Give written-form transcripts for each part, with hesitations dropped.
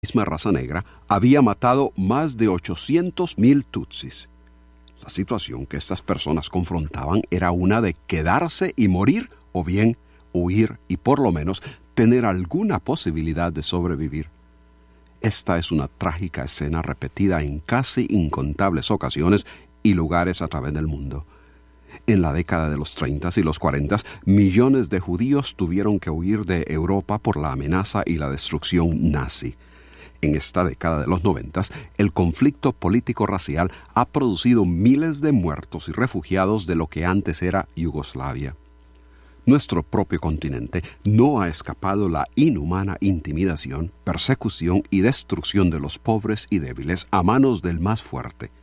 misma raza negra había matado más de 800,000 tutsis. La situación que estas personas confrontaban era una de quedarse y morir, o bien huir y por lo menos tener alguna posibilidad de sobrevivir. Esta es una trágica escena repetida en casi incontables ocasiones y lugares a través del mundo. En la década de los 30 y los 40, millones de judíos tuvieron que huir de Europa por la amenaza y la destrucción nazi. En esta década de los 90, el conflicto político-racial ha producido miles de muertos y refugiados de lo que antes era Yugoslavia. Nuestro propio continente no ha escapado la inhumana intimidación, persecución y destrucción de los pobres y débiles a manos del más fuerte.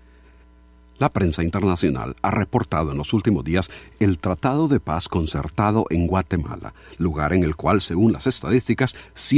La prensa internacional ha reportado en los últimos días el Tratado de Paz concertado en Guatemala, lugar en el cual, según las estadísticas,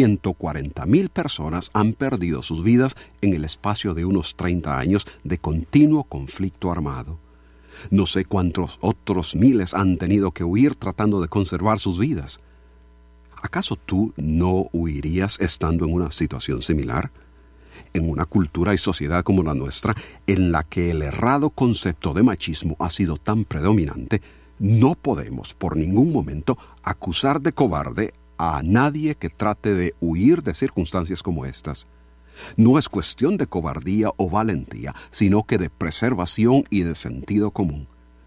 140,000 personas han perdido sus vidas en el espacio de unos 30 años de continuo conflicto armado. No sé cuántos otros miles han tenido que huir tratando de conservar sus vidas. ¿Acaso tú no huirías estando en una situación similar? En una cultura y sociedad como la nuestra, en la que el errado concepto de machismo ha sido tan predominante, no podemos por ningún momento acusar de cobarde a nadie que trate de huir de circunstancias como estas. No es cuestión de cobardía o valentía, sino que de preservación y de sentido común.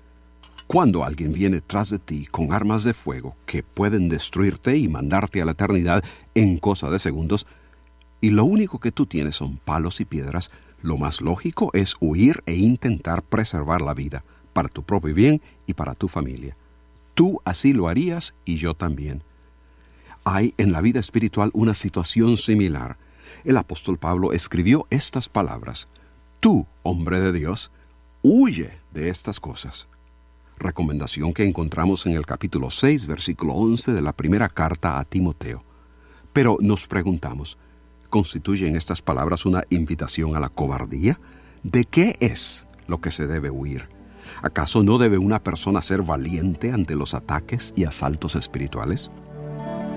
Cuando alguien viene tras de ti con armas de fuego que pueden destruirte y mandarte a la eternidad en cosa de segundos, y lo único que tú tienes son palos y piedras, lo más lógico es huir e intentar preservar la vida, para tu propio bien y para tu familia. Tú así lo harías y yo también. Hay en la vida espiritual una situación similar. El apóstol Pablo escribió estas palabras: tú, hombre de Dios, huye de estas cosas. Recomendación que encontramos en el capítulo 6, versículo 11 de la primera carta a Timoteo. Pero nos preguntamos, ¿constituyen estas palabras una invitación a la cobardía? ¿De qué es lo que se debe huir? ¿Acaso no debe una persona ser valiente ante los ataques y asaltos espirituales?